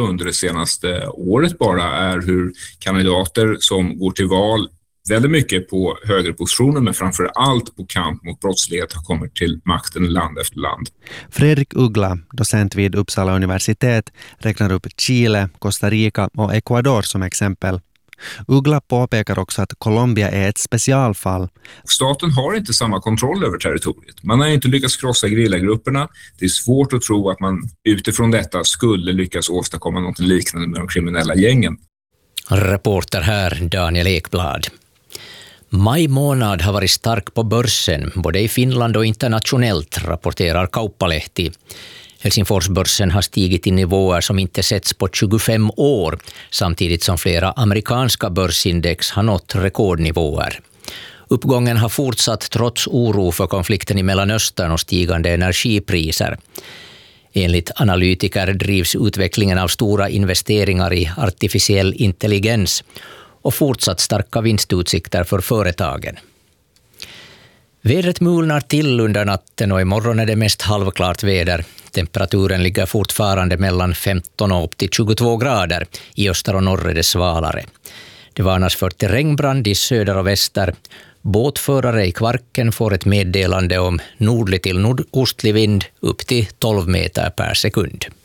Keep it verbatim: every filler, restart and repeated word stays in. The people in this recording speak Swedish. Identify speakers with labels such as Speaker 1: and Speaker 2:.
Speaker 1: under det senaste året bara är hur kandidater som går till val väldigt mycket på högerpositioner men framför allt på kamp mot brottslighet har kommit till makten land efter land.
Speaker 2: Fredrik Uggla, docent vid Uppsala universitet, räknar upp Chile, Costa Rica och Ecuador som exempel. Uggla påpekar också att Colombia är ett specialfall.
Speaker 1: Staten har inte samma kontroll över territoriet. Man har inte lyckats krossa gerillagrupperna. Det är svårt att tro att man utifrån detta skulle lyckas åstadkomma något liknande med de kriminella gängen.
Speaker 3: Reporter här, Daniel Ekblad. Maj månad har varit stark på börsen, både i Finland och internationellt, rapporterar Kauppalehti. Helsingforsbörsen har stigit i nivåer som inte setts på tjugofem år, samtidigt som flera amerikanska börsindex har nått rekordnivåer. Uppgången har fortsatt trots oro för konflikten i Mellanöstern och stigande energipriser. Enligt analytiker drivs utvecklingen av stora investeringar i artificiell intelligens och fortsatt starka vinstutsikter för företagen. Vädret mulnar till under natten och imorgon är det mest halvklart väder. Temperaturen ligger fortfarande mellan femton och upp till tjugotvå grader. I öster och norr är det svalare. Det varnas för terrängbrand i söder och väster. Båtförare i Kvarken får ett meddelande om nordlig till nordostlig vind upp till tolv meter per sekund.